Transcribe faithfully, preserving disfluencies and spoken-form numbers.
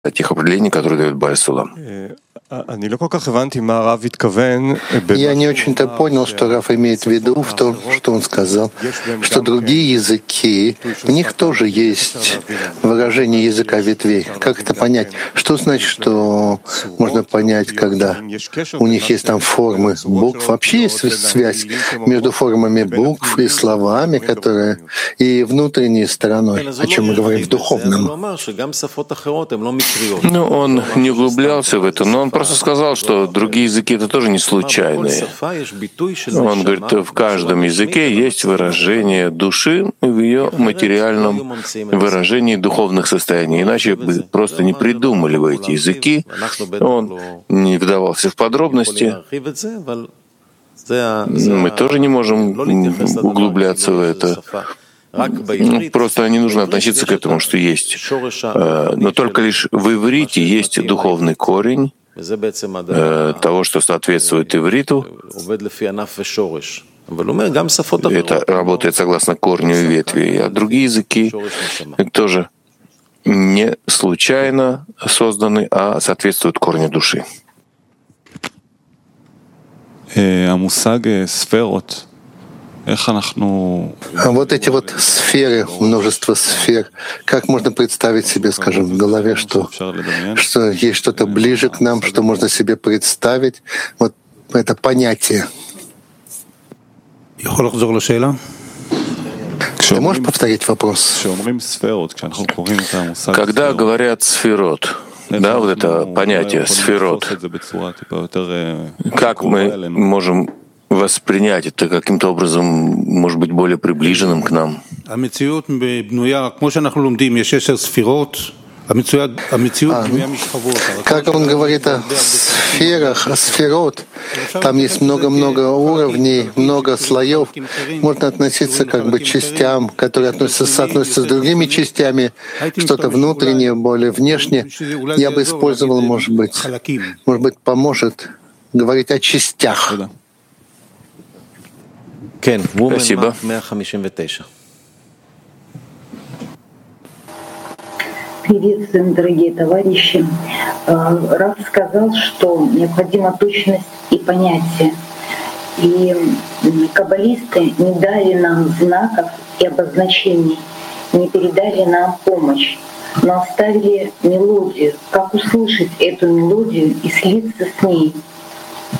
тех определений, которые дает Бааль Сулам. Я не очень-то понял, что Рав имеет в виду в том, что он сказал, что другие языки, у них тоже есть выражение языка ветвей. Как это понять? Что значит, что можно понять, когда у них есть там формы букв? Вообще есть связь между формами букв и словами, которые и внутренней стороной, о чем мы говорим в духовном. Ну, он не углублялся в это, но он просто сказал, что другие языки — это тоже не случайные. Он говорит, в каждом языке есть выражение души в ее материальном выражении духовных состояний. Иначе бы просто не придумали бы эти языки. Он не вдавался в подробности. Мы тоже не можем углубляться в это. Ну, просто не нужно относиться к этому, что есть. Но только лишь в иврите есть духовный корень того, что соответствует ивриту. Это работает согласно корню и ветви. А другие языки тоже не случайно созданы, а соответствуют корню души. А вот эти вот сферы, множество сфер, как можно представить себе, скажем, в голове, что, что есть что-то ближе к нам, что можно себе представить, вот это понятие. Ты можешь повторить вопрос? Когда говорят «сферот», да, вот это понятие «сферот», как мы можем воспринять это каким-то образом, может быть, более приближенным к нам? А, как он говорит о сферах, о сферот, там есть много-много уровней, много слоев. Можно относиться как бы к частям, которые относятся, соотносятся с другими частями, что-то внутреннее, более внешнее. Я бы использовал, может быть, может быть, поможет говорить о частях. Спасибо. Приветствуем, дорогие товарищи. Рав сказал, что необходима точность и понятие. И каббалисты не дали нам знаков и обозначений, не передали нам помощь, но оставили мелодию, как услышать эту мелодию и слиться с ней —